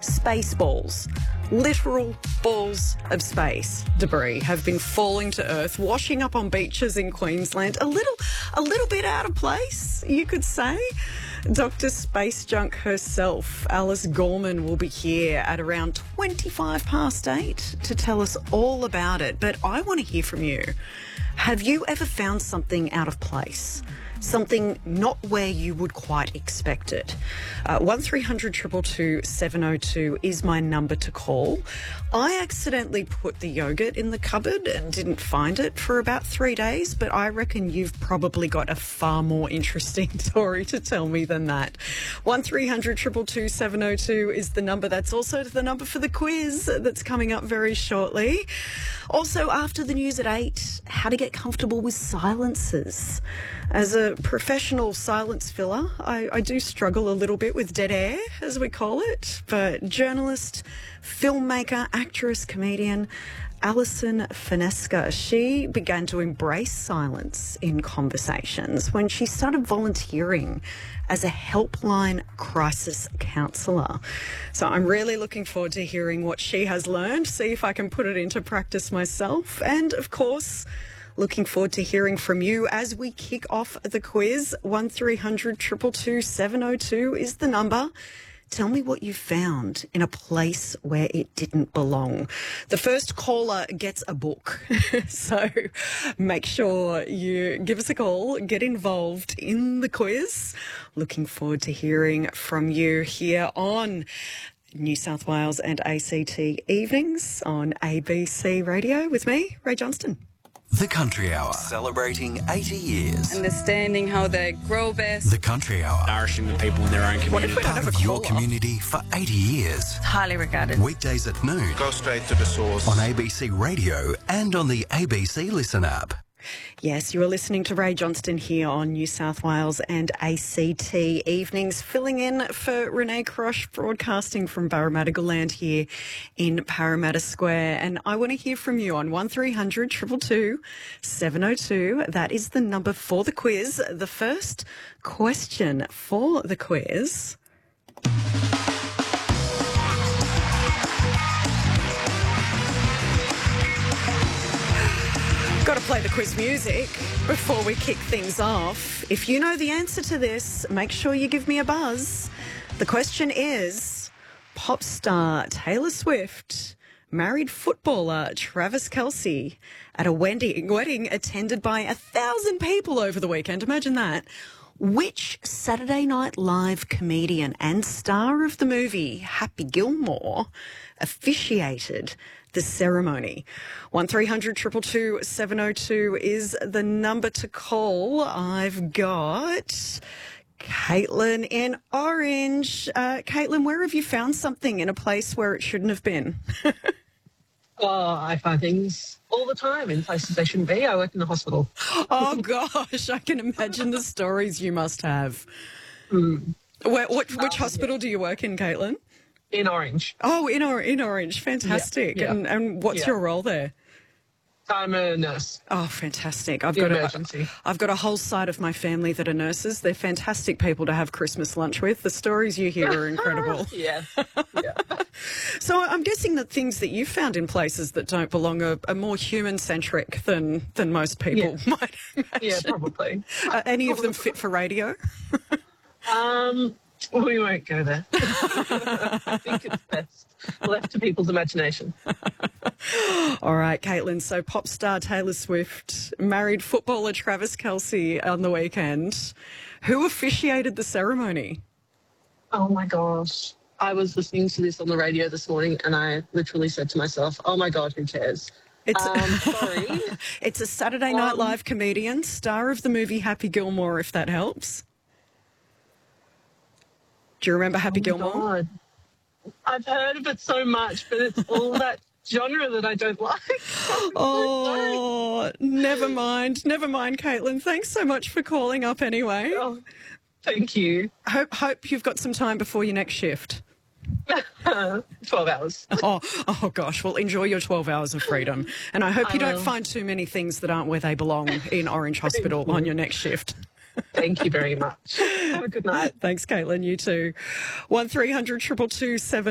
space balls. Literal balls of space debris have been falling to Earth, washing up on beaches in Queensland. A little bit out of place, you could say. Dr. Space Junk herself, Alice Gorman, will be here at around 8:25 to tell us all about it. But I want to hear from you. Have you ever found something out of place? Something not where you would quite expect it? 1300 222 702 is my number to call. I accidentally put the yogurt in the cupboard and didn't find it for about 3 days, but I reckon you've probably got a far more interesting story to tell me than that. 1300 222 702 is the number. That's also the number for the quiz that's coming up very shortly. Also, after the news at 8, how to get comfortable with silences. As a professional silence filler, I do struggle a little bit with dead air, as we call it. But journalist, filmmaker, actress, comedian Alison Finesca, she began to embrace silence in conversations when she started volunteering as a helpline crisis counsellor. So I'm really looking forward to hearing what she has learned, see if I can put it into practice myself. And, of course, looking forward to hearing from you as we kick off the quiz. 1300 222 702 is the number. Tell me what you found in a place where it didn't belong. The first caller gets a book. So make sure you give us a call, get involved in the quiz. Looking forward to hearing from you here on New South Wales and ACT Evenings on ABC Radio with me, Ray Johnston. The Country Hour, celebrating 80 years. Understanding how they grow best. The Country Hour, nourishing the people in their own community. What if we don't have a part of your caller? community for 80 years. Highly regarded. Weekdays at noon Go straight to the source. on ABC Radio and on the ABC Listen app. Yes, you are listening to Ray Johnston here on New South Wales and ACT Evenings, filling in for Renee Crosh, broadcasting from Parramatta Land here in Parramatta Square. And I want to hear from you on 1300 222 702. That is the number for the quiz. The first question for the quiz. Got to play the quiz music before we kick things off. If you know the answer to this, make sure you give me a buzz. The question is, pop star Taylor Swift married footballer Travis Kelce at a wedding attended by 1,000 people over the weekend. Imagine that. Which Saturday Night Live comedian and star of the movie Happy Gilmore officiated the ceremony? 1300 222 702 is the number to call. I've got Caitlin in Orange. Caitlin, where have you found something in a place where it shouldn't have been? Oh, I find things all the time in places they shouldn't be. I work in the hospital. Oh, gosh, I can imagine the stories you must have. Which hospital do you work in, Caitlin? In Orange. Oh, in Orange. Fantastic. Yeah. And what's your role there? I'm a nurse. Oh, fantastic. Emergency. I've got a whole side of my family that are nurses. They're fantastic people to have Christmas lunch with. The stories you hear are incredible. Yeah. So I'm guessing that things that you found in places that don't belong are more human-centric than most people might imagine. Yeah, probably. Any of them fit for radio? We won't go there. I think it's best left to people's imagination. All right, Caitlin. So pop star Taylor Swift married footballer Travis Kelce on the weekend. Who officiated the ceremony? Oh, my gosh. I was listening to this on the radio this morning and I literally said to myself, oh, my God, who cares? Sorry. It's a Saturday Night Live comedian, star of the movie Happy Gilmore, if that helps. Do you remember Happy Gilmore? God. I've heard of it so much, but it's all that genre that I don't like. Oh, never mind, Caitlin. Thanks so much for calling up anyway. Oh, thank you. Hope you've got some time before your next shift. 12 hours. Oh gosh. Well, enjoy your 12 hours of freedom. And I hope you don't find too many things that aren't where they belong in Orange Hospital on your next shift. Thank you very much. Have a good night. Thanks, Caitlin. You too. 1300 222 7